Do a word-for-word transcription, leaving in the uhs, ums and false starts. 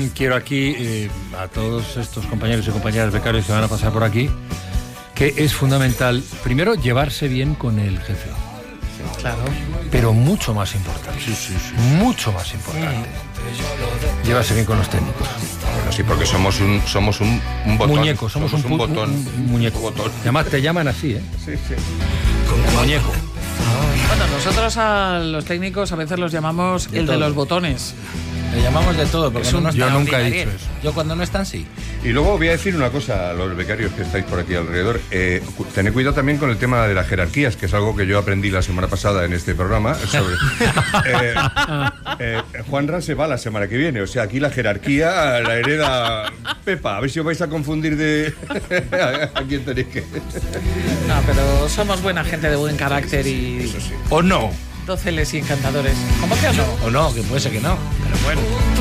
quiero aquí eh, a todos estos compañeros y compañeras becarios que van a pasar por aquí, que es fundamental, primero, llevarse bien con el jefe. Claro. Pero mucho más importante. Sí, sí, sí. Mucho más importante. Sí. Llevarse bien con los técnicos. Bueno, sí, porque somos un somos un, un botón. Muñeco, somos, somos un, un botón. Un, un muñeco. Un botón. Además, te llaman así, ¿eh? Sí, sí. El muñeco. Bueno, nosotros a los técnicos a veces los llamamos de el todo. de los botones. Le llamamos de todo, porque un, no yo están, nunca he dicho eso. Yo cuando no están, sí. Y luego voy a decir una cosa a los becarios que estáis por aquí alrededor. Eh, tened cuidado también con el tema de las jerarquías, que es algo que yo aprendí la semana pasada en este programa. Sobre, eh, eh, Juanra se va la semana que viene. O sea, aquí la jerarquía la hereda Pepa. A ver si os vais a confundir de a quién tenéis que... No, pero somos buena gente de buen carácter y... Eso sí. O no. Dóceles y encantadores. ¿Cómo que no? O no, que puede ser que no. Pero bueno.